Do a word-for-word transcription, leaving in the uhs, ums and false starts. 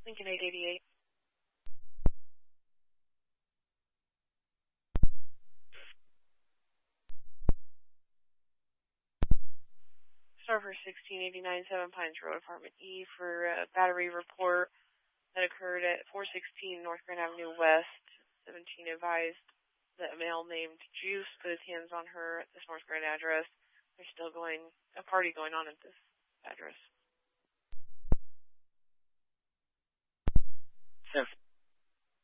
Lincoln eight eighty-eight. Server sixteen eighty-nine, Seven Pines Road, Apartment E, for a battery report that occurred at four sixteen North Grand Avenue West. seventeen advised that a male named Juice put his hands on her at this North Grand address. There's still going a party going on at this address. Since